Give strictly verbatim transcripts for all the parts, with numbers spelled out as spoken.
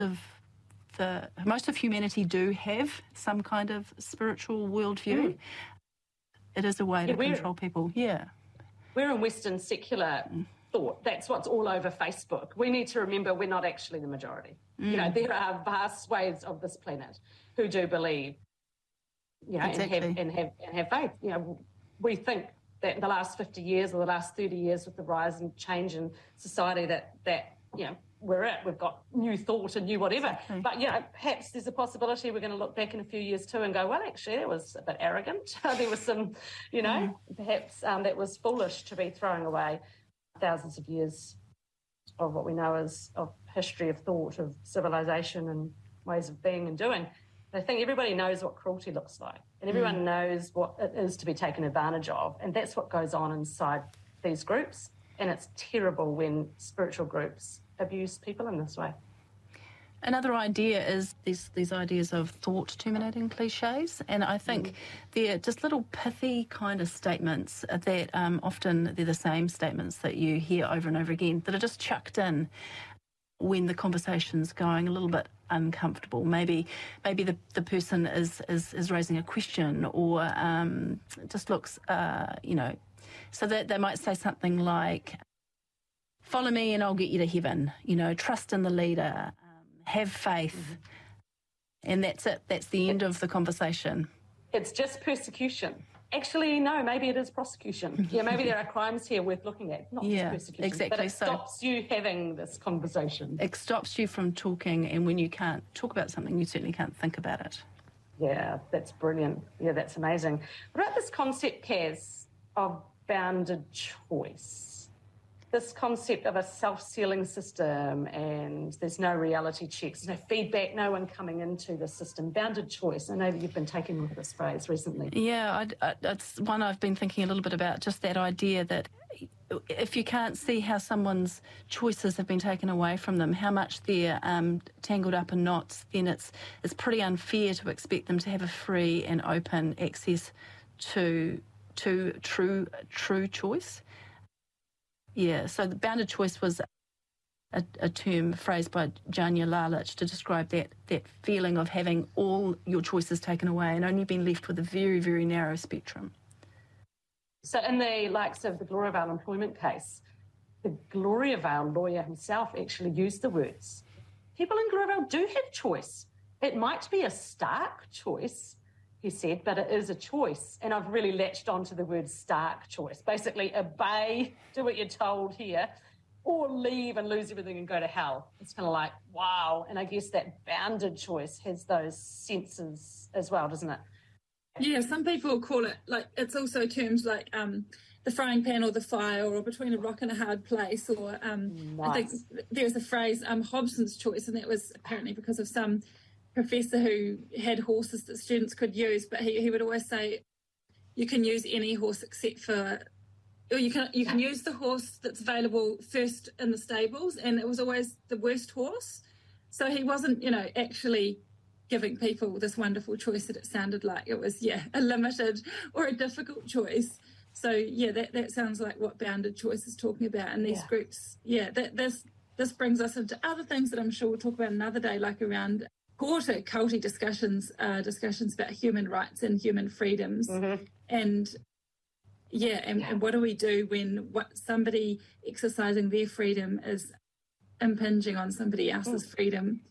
of the most of humanity do have some kind of spiritual worldview. Mm. It is a way yeah, to control people. Yeah, we're in Western secular mm. thought. That's what's all over Facebook. We need to remember we're not actually the majority. Mm. You know, there are vast swathes of this planet who do believe, you know, exactly. and have and have and have faith. You know, we think that in the last fifty years or the last thirty years, with the rise and change in society, that that you know. we're it, we've got new thought and new whatever. Exactly. But, you know, perhaps there's a possibility we're going to look back in a few years too and go, well, actually, it was a bit arrogant. There was some, you know, mm. perhaps um, that was foolish to be throwing away thousands of years of what we know as of history of thought, of civilization and ways of being and doing. I think everybody knows what cruelty looks like, and everyone mm. knows what it is to be taken advantage of, and that's what goes on inside these groups. And it's terrible when spiritual groups abuse people in this way. Another idea is these these ideas of thought terminating cliches, and I think mm. they're just little pithy kind of statements that um, often they're the same statements that you hear over and over again that are just chucked in when the conversation's going a little bit uncomfortable. Maybe maybe the, the person is, is, is raising a question or um, just looks, uh, you know, so that they might say something like, follow me and I'll get you to heaven, you know, trust in the leader, um, have faith, mm-hmm. and that's it. That's the end of the conversation. It's just persecution. Actually, no, maybe it is prosecution. Yeah, maybe there are crimes here worth looking at, not yeah, just persecution. Exactly. But it so stops you having this conversation. It stops you from talking, and when you can't talk about something, you certainly can't think about it. Yeah, that's brilliant. Yeah, that's amazing. What about this concept, Kaz, of bounded choice? This concept of a self-sealing system, and there's no reality checks, there's no feedback, no one coming into the system. Bounded choice. I know that you've been taking with this phrase recently. Yeah, I, I, it's one I've been thinking a little bit about, just that idea that if you can't see how someone's choices have been taken away from them, how much they're um, tangled up in knots, then it's it's pretty unfair to expect them to have a free and open access to to true true choice. Yeah, so the bounded choice was a, a term phrased by Janja Lalich to describe that, that feeling of having all your choices taken away and only being left with a very, very narrow spectrum. So in the likes of the Gloriavale employment case, the Gloriavale lawyer himself actually used the words, people in Gloriavale do have choice. It might be a stark choice, he said, but it is a choice. And I've really latched onto the word stark choice. Basically, obey, do what you're told here, or leave and lose everything and go to hell. It's kind of like, wow. And I guess that bounded choice has those senses as well, doesn't it? Yeah, some people call it, like, it's also terms like um, the frying pan or the fire, or between a rock and a hard place, or um, nice. I think there's a phrase, um, Hobson's choice, and that was apparently because of some professor who had horses that students could use, but he, he would always say you can use any horse except for, or you can you can use the horse that's available first in the stables, and it was always the worst horse. So he wasn't, you know, actually giving people this wonderful choice that it sounded like. It was, yeah, a limited or a difficult choice. So, yeah, that, that sounds like what bounded choice is talking about in these yeah. groups. Yeah, that this this brings us into other things that I'm sure we'll talk about another day, like around quarter culty discussions, uh, discussions about human rights and human freedoms. Mm-hmm. And, yeah, and, yeah, and what do we do when what somebody exercising their freedom is impinging on somebody else's mm. freedom?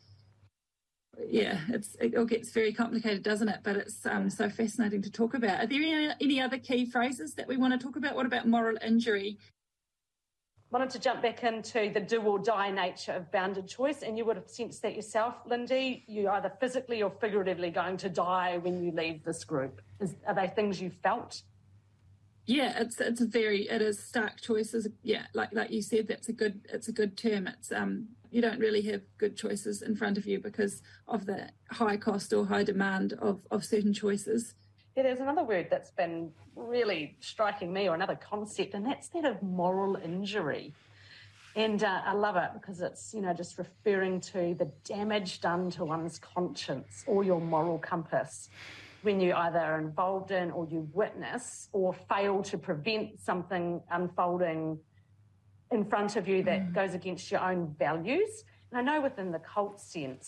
Yeah, it's, it all gets very complicated, doesn't it? But it's um, so fascinating to talk about. Are there any, any other key phrases that we want to talk about? What about moral injury? Wanted to jump back into the do or die nature of bounded choice, and you would have sensed that yourself, Lindy. You're either physically or figuratively going to die when you leave this group. Is, are they things you felt? Yeah, it's it's a very it is stark choices. Yeah, like like you said, that's a good it's a good term. It's um you don't really have good choices in front of you because of the high cost or high demand of, of certain choices. Yeah, there's another word that's been really striking me, or another concept, and that's that of moral injury. And uh, I love it because it's, you know, just referring to the damage done to one's conscience or your moral compass when you either are involved in or you witness or fail to prevent something unfolding in front of you that mm. goes against your own values. I know within the cult sense,